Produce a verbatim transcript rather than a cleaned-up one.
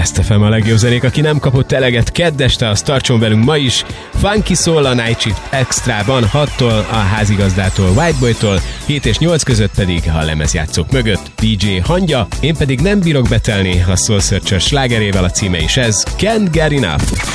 Best ef em a legjobb zenék, aki nem kapott eleget kedd este, az tartson velünk ma is. Funky Soul a Night Shift Extrában, hattól a házigazdától, Whiteboytól, hét és nyolc között pedig a lemezjátszók mögött dé dzsé Hangya, én pedig nem bírok betelni a Soul Searcher slágerével, a címe is ez, Can't Get Enough.